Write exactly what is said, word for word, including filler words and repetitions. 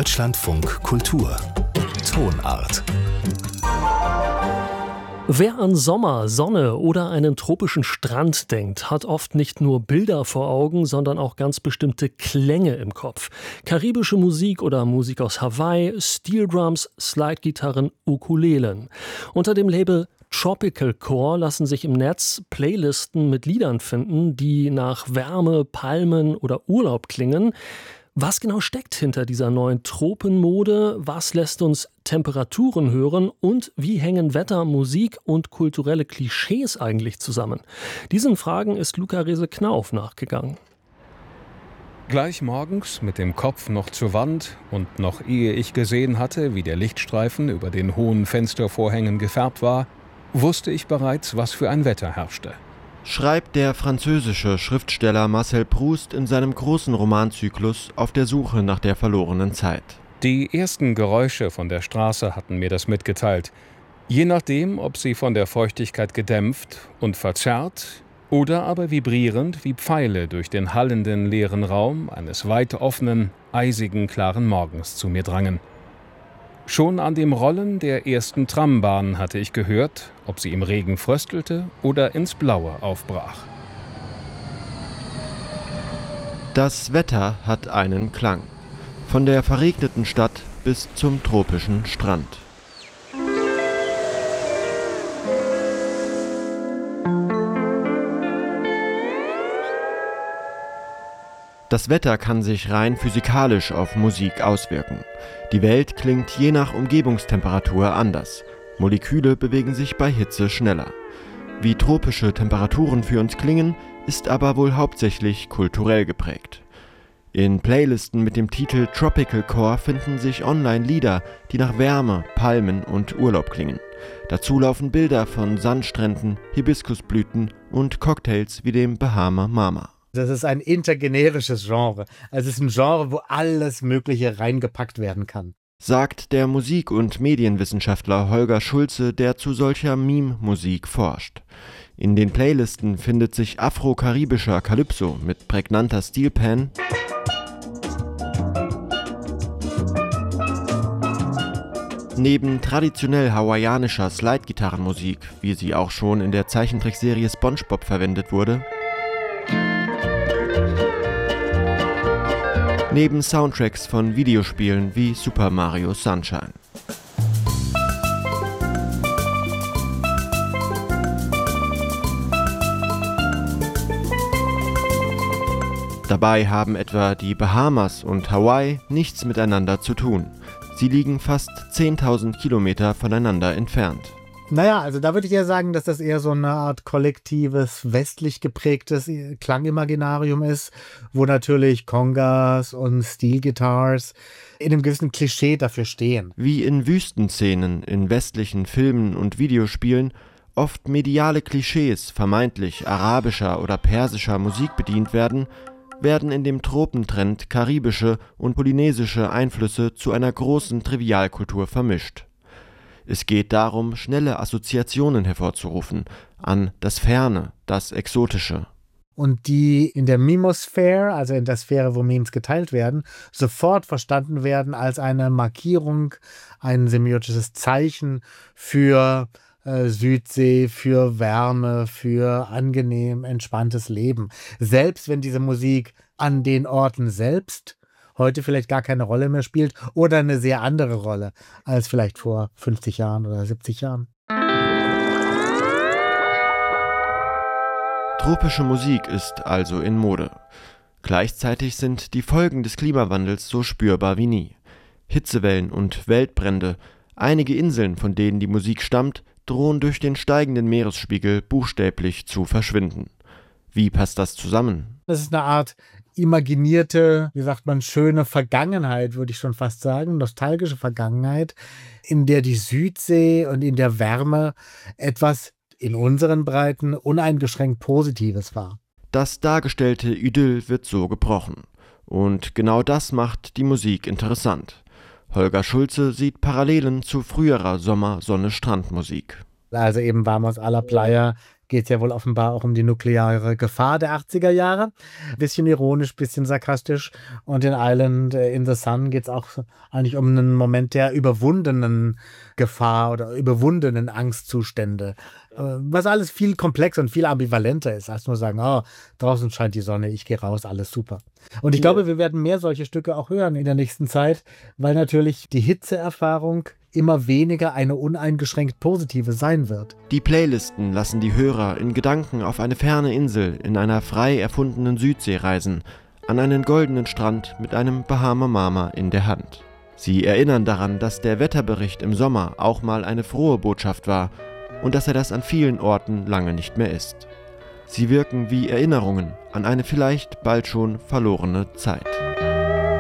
Deutschlandfunk Kultur Tonart. Wer an Sommer, Sonne oder einen tropischen Strand denkt, hat oft nicht nur Bilder vor Augen, sondern auch ganz bestimmte Klänge im Kopf. Karibische Musik oder Musik aus Hawaii, Steeldrums, Slidegitarren, Ukulelen. Unter dem Label Tropical Core lassen sich im Netz Playlisten mit Liedern finden, die nach Wärme, Palmen oder Urlaub klingen. Was genau steckt hinter dieser neuen Tropenmode? Was lässt uns Temperaturen hören? Und wie hängen Wetter, Musik und kulturelle Klischees eigentlich zusammen? Diesen Fragen ist Luca Rese-Knauf nachgegangen. Gleich morgens mit dem Kopf noch zur Wand und noch ehe ich gesehen hatte, wie der Lichtstreifen über den hohen Fenstervorhängen gefärbt war, wusste ich bereits, was für ein Wetter herrschte. Schreibt der französische Schriftsteller Marcel Proust in seinem großen Romanzyklus Auf der Suche nach der verlorenen Zeit. Die ersten Geräusche von der Straße hatten mir das mitgeteilt. Je nachdem, ob sie von der Feuchtigkeit gedämpft und verzerrt oder aber vibrierend wie Pfeile durch den hallenden leeren Raum eines weit offenen, eisigen, klaren Morgens zu mir drangen. Schon an dem Rollen der ersten Trambahn hatte ich gehört, ob sie im Regen fröstelte oder ins Blaue aufbrach. Das Wetter hat einen Klang. Von der verregneten Stadt bis zum tropischen Strand. Das Wetter kann sich rein physikalisch auf Musik auswirken. Die Welt klingt je nach Umgebungstemperatur anders. Moleküle bewegen sich bei Hitze schneller. Wie tropische Temperaturen für uns klingen, ist aber wohl hauptsächlich kulturell geprägt. In Playlisten mit dem Titel Tropical Core finden sich online Lieder, die nach Wärme, Palmen und Urlaub klingen. Dazu laufen Bilder von Sandstränden, Hibiskusblüten und Cocktails wie dem Bahama Mama. Das ist ein intergenerisches Genre. Also es ist ein Genre, wo alles Mögliche reingepackt werden kann. Sagt der Musik- und Medienwissenschaftler Holger Schulze, der zu solcher Meme-Musik forscht. In den Playlisten findet sich afro-karibischer Calypso mit prägnanter Steelpan, neben traditionell hawaiianischer Slide-Gitarrenmusik, wie sie auch schon in der Zeichentrickserie SpongeBob verwendet wurde, neben Soundtracks von Videospielen wie Super Mario Sunshine. Dabei haben etwa die Bahamas und Hawaii nichts miteinander zu tun. Sie liegen fast zehntausend Kilometer voneinander entfernt. Naja, also da würde ich ja sagen, dass das eher so eine Art kollektives, westlich geprägtes Klangimaginarium ist, wo natürlich Congas und Steel-Guitars in einem gewissen Klischee dafür stehen. Wie in Wüstenszenen in westlichen Filmen und Videospielen oft mediale Klischees vermeintlich arabischer oder persischer Musik bedient werden, werden in dem Tropentrend karibische und polynesische Einflüsse zu einer großen Trivialkultur vermischt. Es geht darum, schnelle Assoziationen hervorzurufen an das Ferne, das Exotische. Und die in der Memosphere, also in der Sphäre, wo Memes geteilt werden, sofort verstanden werden als eine Markierung, ein semiotisches Zeichen für äh, Südsee, für Wärme, für angenehm, entspanntes Leben. Selbst wenn diese Musik an den Orten selbst heute vielleicht gar keine Rolle mehr spielt oder eine sehr andere Rolle als vielleicht vor fünfzig Jahren oder siebzig Jahren. Tropische Musik ist also in Mode. Gleichzeitig sind die Folgen des Klimawandels so spürbar wie nie. Hitzewellen und Waldbrände, einige Inseln, von denen die Musik stammt, drohen durch den steigenden Meeresspiegel buchstäblich zu verschwinden. Wie passt das zusammen? Das ist eine Art imaginierte, wie sagt man, schöne Vergangenheit, würde ich schon fast sagen, nostalgische Vergangenheit, in der die Südsee und in der Wärme etwas in unseren Breiten uneingeschränkt Positives war. Das dargestellte Idyll wird so gebrochen. Und genau das macht die Musik interessant. Holger Schulze sieht Parallelen zu früherer Sommer-Sonne-Strand-Musik. Also eben Vamos a la Playa geht es ja wohl offenbar auch um die nukleare Gefahr der achtziger Jahre. Bisschen ironisch, bisschen sarkastisch. Und in Island in the Sun geht es auch eigentlich um einen Moment der überwundenen Gefahr oder überwundenen Angstzustände. Was alles viel komplexer und viel ambivalenter ist, als nur sagen, oh, draußen scheint die Sonne, ich gehe raus, alles super. Und ich glaube, wir werden mehr solche Stücke auch hören in der nächsten Zeit, weil natürlich die Hitzeerfahrung immer weniger eine uneingeschränkt positive sein wird. Die Playlisten lassen die Hörer in Gedanken auf eine ferne Insel in einer frei erfundenen Südsee reisen, an einen goldenen Strand mit einem Bahama Mama in der Hand. Sie erinnern daran, dass der Wetterbericht im Sommer auch mal eine frohe Botschaft war und dass er das an vielen Orten lange nicht mehr ist. Sie wirken wie Erinnerungen an eine vielleicht bald schon verlorene Zeit.